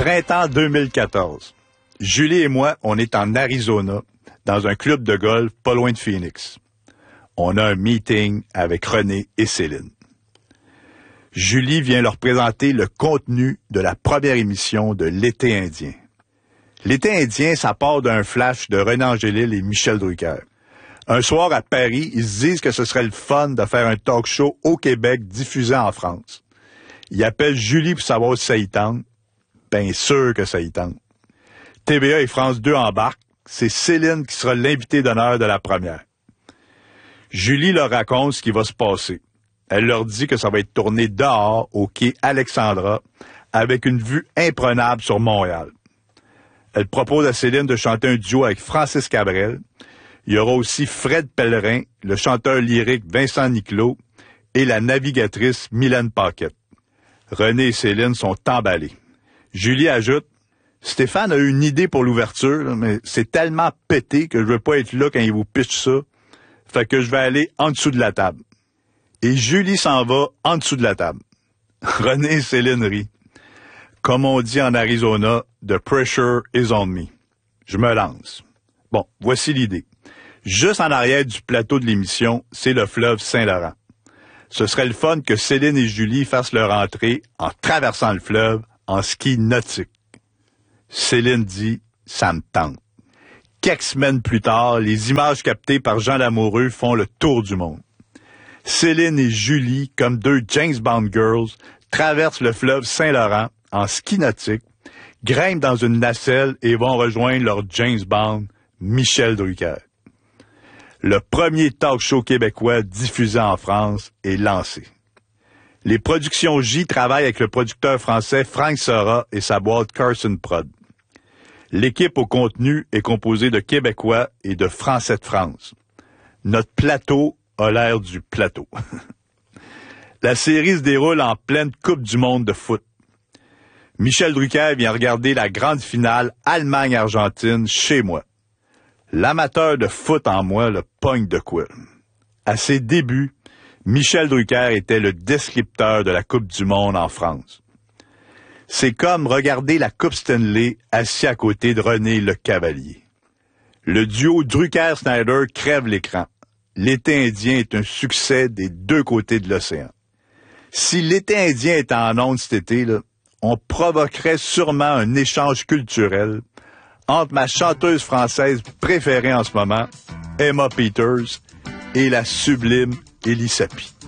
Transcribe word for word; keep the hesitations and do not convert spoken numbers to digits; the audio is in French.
Printemps deux mille quatorze. Julie et moi, on est en Arizona, dans un club de golf pas loin de Phoenix. On a un meeting avec René et Céline. Julie vient leur présenter le contenu de la première émission de L'été indien. L'été indien, ça part d'un flash de René Angélil et Michel Drucker. Un soir à Paris, ils se disent que ce serait le fun de faire un talk show au Québec diffusé en France. Ils appellent Julie pour savoir si ça y tente. Bien sûr que ça y tente. T V A et France deux embarquent. C'est Céline qui sera l'invitée d'honneur de la première. Julie leur raconte ce qui va se passer. Elle leur dit que ça va être tourné dehors, au quai Alexandra, avec une vue imprenable sur Montréal. Elle propose à Céline de chanter un duo avec Francis Cabrel. Il y aura aussi Fred Pellerin, le chanteur lyrique Vincent Niclot et la navigatrice Mylène Paquette. René et Céline sont emballés. Julie ajoute: Stéphane a eu une idée pour l'ouverture, mais c'est tellement pété que je veux pas être là quand il vous pitch ça. Fait que je vais aller en dessous de la table. Et Julie s'en va en dessous de la table. René et Céline rient. Comme on dit en Arizona, the pressure is on me. Je me lance. Bon, voici l'idée. Juste en arrière du plateau de l'émission, c'est le fleuve Saint-Laurent. Ce serait le fun que Céline et Julie fassent leur entrée en traversant le fleuve en ski nautique. Céline dit « ça me tente ». Quelques semaines plus tard, les images captées par Jean Lamoureux font le tour du monde. Céline et Julie, comme deux James Bond girls, traversent le fleuve Saint-Laurent en ski nautique, grimpent dans une nacelle et vont rejoindre leur James Bond, Michel Drucker. Le premier talk show québécois diffusé en France est lancé. Les productions J travaillent avec le producteur français Frank Sora et sa boîte Carson Prod. L'équipe au contenu est composée de Québécois et de Français de France. Notre plateau a l'air du plateau. La série se déroule en pleine Coupe du monde de foot. Michel Drucker vient regarder la grande finale Allemagne-Argentine chez moi. L'amateur de foot en moi le pogne de quoi. À ses débuts, Michel Drucker était le descripteur de la Coupe du monde en France. C'est comme regarder la Coupe Stanley assis à côté de René Le Cavalier. Le duo Drucker-Snyder crève l'écran. L'été indien est un succès des deux côtés de l'océan. Si l'été indien était en ondes cet été, là, on provoquerait sûrement un échange culturel entre ma chanteuse française préférée en ce moment, Emma Peters, et la sublime Élie Sapie.